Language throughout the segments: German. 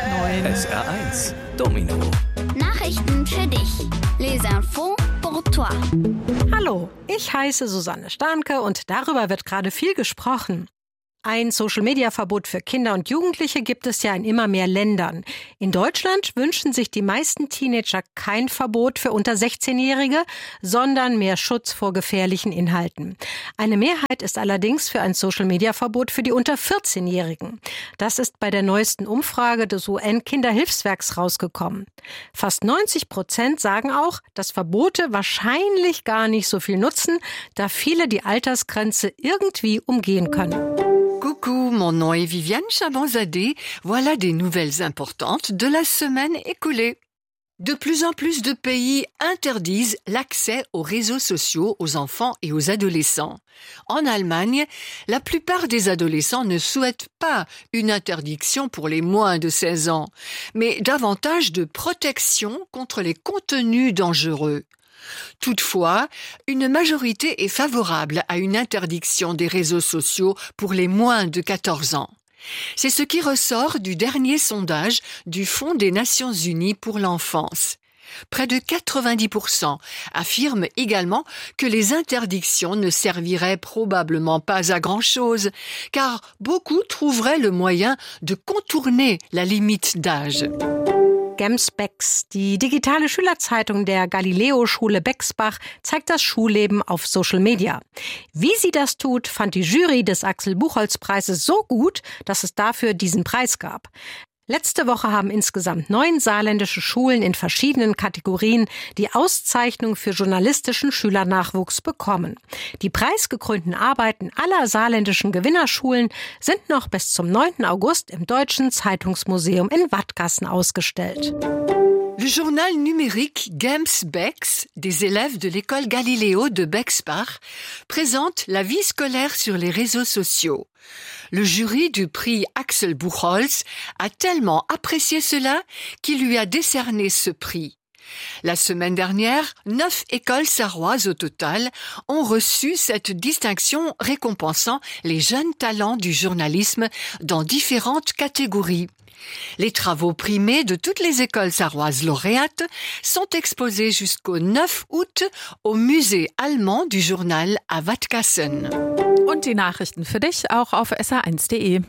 9. SR1 Domino. Nachrichten für dich. Les infos pour toi. Hallo, ich heiße Susanne Starnke und darüber wird gerade viel gesprochen. Ein Social-Media-Verbot für Kinder und Jugendliche gibt es ja in immer mehr Ländern. In Deutschland wünschen sich die meisten Teenager kein Verbot für unter 16-Jährige, sondern mehr Schutz vor gefährlichen Inhalten. Eine Mehrheit ist allerdings für ein Social-Media-Verbot für die unter 14-Jährigen. Das ist bei der neuesten Umfrage des UN-Kinderhilfswerks rausgekommen. Fast 90% sagen auch, dass Verbote wahrscheinlich gar nicht so viel nutzen, da viele die Altersgrenze irgendwie umgehen können. Coucou, mon nom est Viviane Chabanzadeh. Voilà des nouvelles importantes de la semaine écoulée. De plus en plus de pays interdisent l'accès aux réseaux sociaux aux enfants et aux adolescents. En Allemagne, la plupart des adolescents ne souhaitent pas une interdiction pour les moins de 16 ans, mais davantage de protection contre les contenus dangereux. Toutefois, une majorité est favorable à une interdiction des réseaux sociaux pour les moins de 14 ans. C'est ce qui ressort du dernier sondage du Fonds des Nations Unies pour l'enfance. Près de 90% affirment également que les interdictions ne serviraient probablement pas à grand-chose, car beaucoup trouveraient le moyen de contourner la limite d'âge. Gemsbex, die digitale Schülerzeitung der Galileo-Schule Bexbach, zeigt das Schulleben auf Social Media. Wie sie das tut, fand die Jury des Axel-Buchholz-Preises so gut, dass es dafür diesen Preis gab. Letzte Woche haben insgesamt 9 saarländische Schulen in verschiedenen Kategorien die Auszeichnung für journalistischen Schülernachwuchs bekommen. Die preisgekrönten Arbeiten aller saarländischen Gewinnerschulen sind noch bis zum 9. August im Deutschen Zeitungsmuseum in Wattgassen ausgestellt. Le journal numérique Gemsbex des élèves de l'école Galileo de Bexbach présente la vie scolaire sur les réseaux sociaux. Le jury du prix Axel Buchholz a tellement apprécié cela qu'il lui a décerné ce prix. La semaine dernière, 9 écoles sarroises au total ont reçu cette distinction récompensant les jeunes talents du journalisme dans différentes catégories. Les travaux primés de toutes les écoles sarroises lauréates sont exposés jusqu'au 9 août au Musée allemand du Journal à Wattgassen. Und die Nachrichten für dich auch auf sr1.de.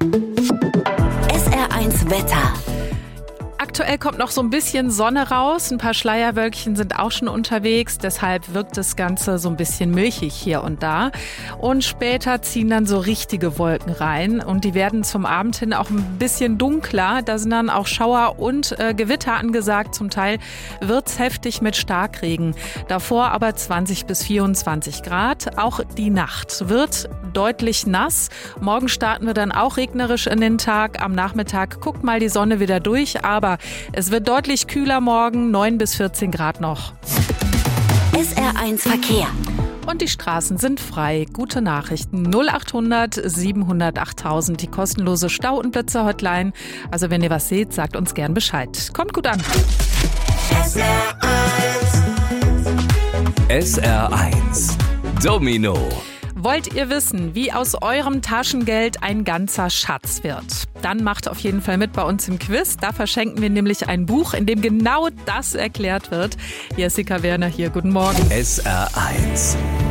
SR1 Wetter. Aktuell kommt noch so ein bisschen Sonne raus, ein paar Schleierwölkchen sind auch schon unterwegs, deshalb wirkt das Ganze so ein bisschen milchig hier und da. Und später ziehen dann so richtige Wolken rein und die werden zum Abend hin auch ein bisschen dunkler. Da sind dann auch Schauer und Gewitter angesagt. Zum Teil wird's heftig mit Starkregen. Davor aber 20 bis 24 Grad. Auch die Nacht wird deutlich nass. Morgen starten wir dann auch regnerisch in den Tag. Am Nachmittag guckt mal die Sonne wieder durch, aber es wird deutlich kühler morgen, 9 bis 14 Grad noch. SR1 Verkehr. Und die Straßen sind frei. Gute Nachrichten. 0800 700 8000, die kostenlose Stau- und Blitzer-Hotline. Also wenn ihr was seht, sagt uns gern Bescheid. Kommt gut an. SR1 Domino. Wollt ihr wissen, wie aus eurem Taschengeld ein ganzer Schatz wird? Dann macht auf jeden Fall mit bei uns im Quiz. Da verschenken wir nämlich ein Buch, in dem genau das erklärt wird. Jessica Werner hier, guten Morgen. SR1